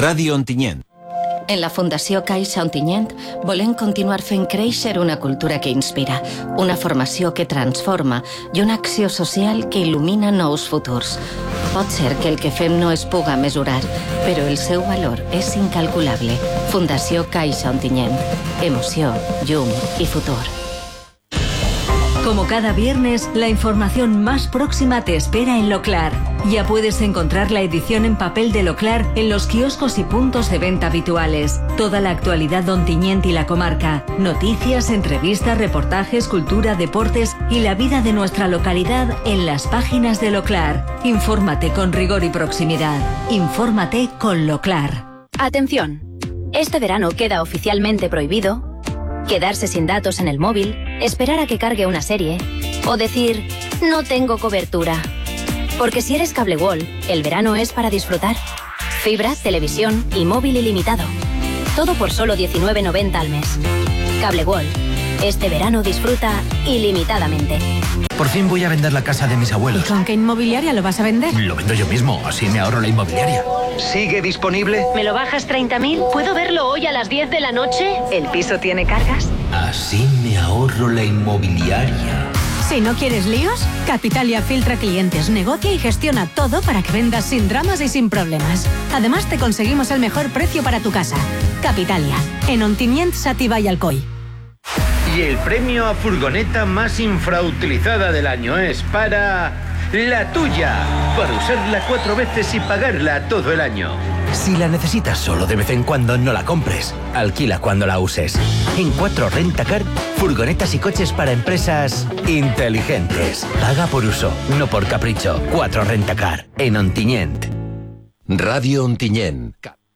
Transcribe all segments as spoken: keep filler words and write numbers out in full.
Ràdio Ontinyent. En la Fundació Caixa Ontinyent volem continuar fent créixer una cultura que inspira, una formació que transforma i una acció social que il·lumina nous futurs. Pot ser que el que fem no es puga mesurar, però el seu valor és incalculable. Fundació Caixa Ontinyent. Emoció, llum i futur. Como cada viernes, la información más próxima te espera en Loclar. Ya puedes encontrar la edición en papel de Loclar en los kioscos y puntos de venta habituales. Toda la actualidad de Ontinyent y la comarca. Noticias, entrevistas, reportajes, cultura, deportes y la vida de nuestra localidad en las páginas de Loclar. Infórmate con rigor y proximidad. Infórmate con Loclar. Atención. Este verano queda oficialmente prohibido quedarse sin datos en el móvil, esperar a que cargue una serie o decir, no tengo cobertura. Porque si eres Cable World, el verano es para disfrutar. Fibra, televisión y móvil ilimitado. Todo por solo diecinueve noventa al mes. Cable World. Este verano disfruta ilimitadamente. Por fin voy a vender la casa de mis abuelos. ¿Y con qué inmobiliaria lo vas a vender? Lo vendo yo mismo, así me ahorro la inmobiliaria. ¿Sigue disponible? ¿Me lo bajas treinta mil? ¿Puedo verlo hoy a las diez de la noche? ¿El piso tiene cargas? Así me ahorro la inmobiliaria. Si no quieres líos, Capitalia filtra clientes, negocia y gestiona todo para que vendas sin dramas y sin problemas. Además, te conseguimos el mejor precio para tu casa. Capitalia, en Ontinyent, Xàtiva y Alcoi. Y el premio a furgoneta más infrautilizada del año es para la tuya, para usarla cuatro veces y pagarla todo el año. Si la necesitas solo de vez en cuando, no la compres. Alquila cuando la uses. En cuatro Rentacar, furgonetas y coches para empresas inteligentes. Paga por uso, no por capricho. cuatro Rentacar, en Ontinyent. Ràdio Ontinyent.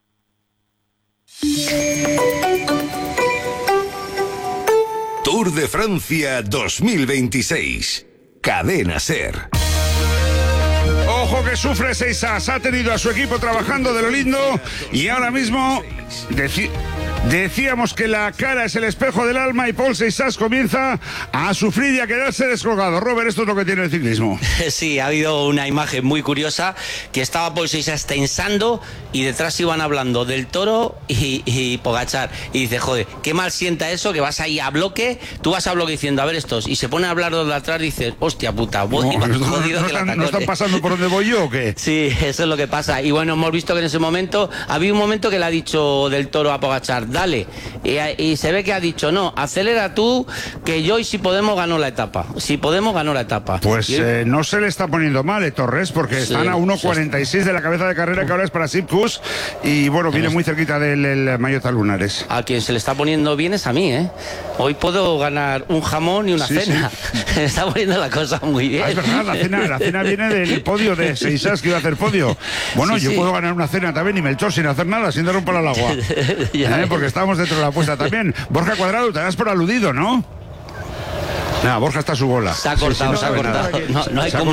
Tour de Francia dos mil veintiséis. Cadena SER. Ojo que sufre Seisas, ha tenido a su equipo trabajando de lo lindo y ahora mismo deci- decíamos que la cara es el espejo del alma y Paul Seisas comienza a sufrir y a quedarse descolgado. Robert, esto es lo que tiene el ciclismo. Sí, ha habido una imagen muy curiosa que estaba Paul Seisas tensando y detrás iban hablando del Toro y, y Pogačar y dice, joder, qué mal sienta eso que vas ahí a bloque, tú vas a bloque diciendo, a ver estos, y se pone a hablar de atrás y dices, hostia puta, voy, no, no, jodido no, que la están, ¿No están pasando por donde voy yo o qué? Sí, eso es lo que pasa. Y bueno, hemos visto que en ese momento, había un momento que le ha dicho del Toro a Pogačar, dale, y, y se ve que ha dicho, no, acelera tú, que yo y si Podemos ganó la etapa, si Podemos ganó la etapa. Pues y... eh, no se le está poniendo mal, eh, Torres, porque sí, están a uno cuarenta y seis de la cabeza de carrera, que ahora es para Sipkus, y bueno, viene muy cerquita del el Mallorca Lunares. A quien se le está poniendo bien es a mí, ¿eh? Hoy puedo ganar un jamón y una sí, cena. Sí. Se está poniendo la cosa muy bien. Ah, es verdad, la cena, la cena viene del podio de Seisas, que iba a hacer podio. Bueno, sí, yo sí. puedo ganar una cena también y Melchor sin hacer nada, sin dar un palo al agua. ¿Eh? Porque estábamos dentro de la apuesta también. Borja Cuadrado, te das por aludido, ¿no? Nada, Borja está a su bola. Se ha cortado, sí, sí, no, se ha cortado. No, no hay